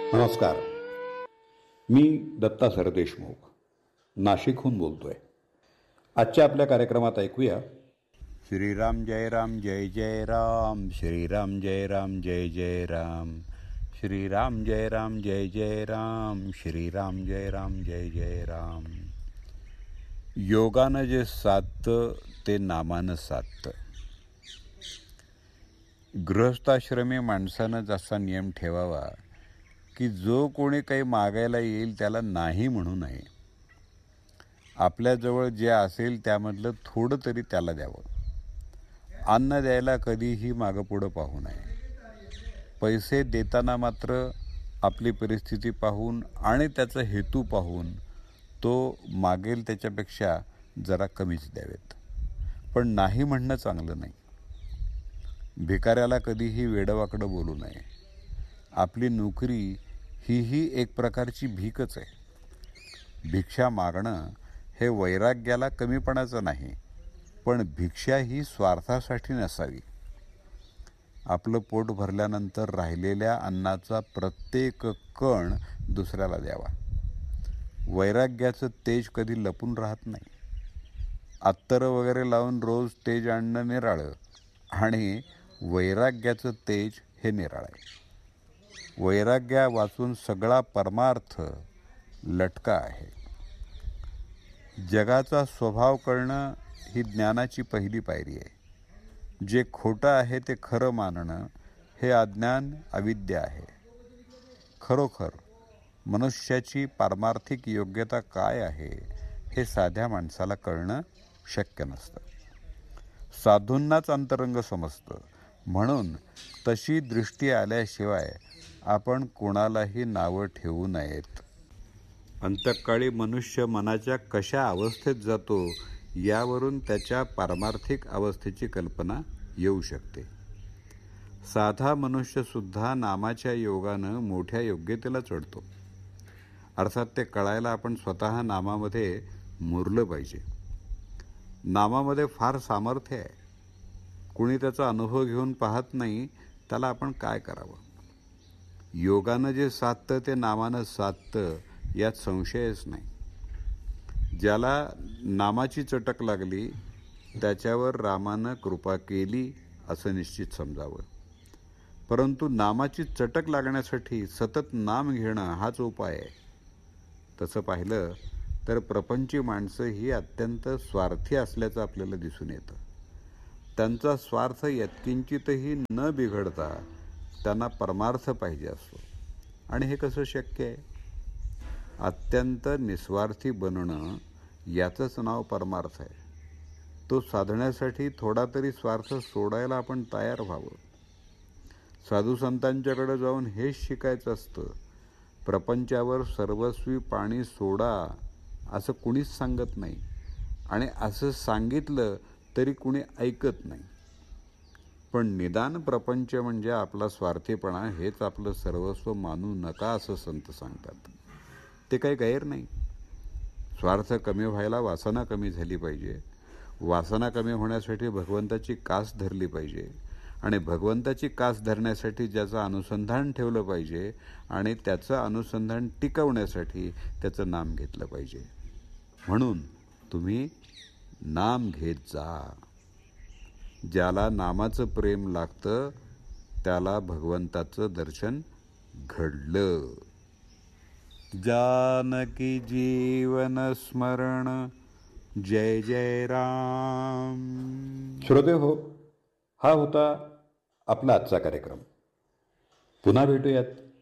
नमस्कार. मी दत्ता सरदेशमुख नाशिकहून बोलतोय. आजच्या आपल्या कार्यक्रमात ऐकूया श्रीराम जय राम जय जय राम, श्रीराम जय राम जय जय राम, श्रीराम जय राम जय जय राम, श्रीराम जय राम जय जय राम. योगानं जे साधतं ते नामानं साधतं. गृहस्थाश्रमी माणसानं जसा नियम ठेवावा की जो कोणी काही मागायला येईल त्याला नाही म्हणू नये. आपल्याजवळ जे असेल त्यामधलं थोडं तरी त्याला द्यावं. अन्न द्यायला कधीही मागं पुढं पाहू नये. पैसे देताना मात्र आपली परिस्थिती पाहून आणि त्याचा हेतू पाहून तो मागेल त्याच्यापेक्षा जरा कमीच द्यावेत. पण नाही म्हणणं चांगलं नाही. भिकाऱ्याला कधीही वेडवाकडं बोलू नये. आपली नोकरी ही एक प्रकारची भीकच आहे. भिक्षा मागणं हे वैराग्याला कमीपणाचं नाही, पण भिक्षा ही स्वार्थासाठी नसावी. आपलं पोट भरल्यानंतर राहिलेल्या अन्नाचा प्रत्येक कण दुसऱ्याला द्यावा. वैराग्याचं तेज कधी लपून राहत नाही. अत्तरं वगैरे लावून रोज तेज आणणं निराळं आणि वैराग्याचं तेज हे निराळं आहे. वैराग्या वाचून सगळा परमार्थ लटका आहे. जगाचा स्वभाव कळणं ही ज्ञानाची पहिली पायरी आहे. जे खोटं आहे ते खरं मानणं हे अज्ञान अविद्या आहे. खरोखर मनुष्याची पारमार्थिक योग्यता काय आहे हे साध्या माणसाला कळणं शक्य नसतं. साधूंनाच अंतरंग समजतं. म्हणून तशी दृष्टी आल्याशिवाय आपण कोणालाही नावं ठेवू नयेत. अंतकाळी मनुष्य मनाच्या कशा अवस्थेत जातो यावरून त्याच्या पारमार्थिक अवस्थेची कल्पना येऊ शकते. साधा मनुष्यसुद्धा नामाच्या योगानं मोठ्या योग्यतेला चढतो. अर्थात ते कळायला आपण स्वतः नामामध्ये मुरलं पाहिजे. नामामध्ये फार सामर्थ्य आहे. कुणी त्याचा अनुभव घेऊन पाहत नाही, त्याला आपण काय करावं. योगानं जे साधतं ते नामानं साधतं यात संशयच नाही. ज्याला नामाची चटक लागली त्याच्यावर रामानं कृपा केली असं निश्चित समजावं. परंतु नामाची चटक लागण्यासाठी सतत नाम घेणं हाच उपाय आहे. तसं पाहिलं तर प्रपंची माणसं ही अत्यंत स्वार्थी असल्याचं आपल्याला दिसून येतं. त्यांचा स्वार्थ यत्किंचितही न बिघडता त्यांना परमार्थ पाहिजे असतो. आणि हे कसं शक्य आहे? अत्यंत निस्वार्थी बनणं याचंच नाव परमार्थ आहे. तो साधण्यासाठी थोडा तरी स्वार्थ सोडायला आपण तयार व्हावं. साधू संतांच्याकडे जाऊन हेच शिकायचं असतं. प्रपंचावर सर्वस्वी पाणी सोडा असं कुणीच सांगत नाही. आणि असं सांगितलं तरी कुणी ऐकत नाही. पण निदान प्रपंच म्हणजे आपला स्वार्थीपणा हेच आपलं सर्वस्व मानू नका असं संत सांगतात. ते काही गैर नाही. स्वार्थ कमी व्हायला वासना कमी झाली पाहिजे. वासना कमी होण्यासाठी भगवंताची कास धरली पाहिजे. आणि भगवंताची कास धरण्यासाठी ज्याचं अनुसंधान ठेवलं पाहिजे आणि त्याचं अनुसंधान टिकवण्यासाठी त्याचं नाम घेतलं पाहिजे. म्हणून तुम्ही नाम घेत जा. ज्याला नामाचं प्रेम लागतं त्याला भगवंताचं दर्शन घडलं. जानकी जीवन स्मरण जय जय राम. श्रोते हो, हा होता आपला आजचा कार्यक्रम. पुन्हा भेटूयात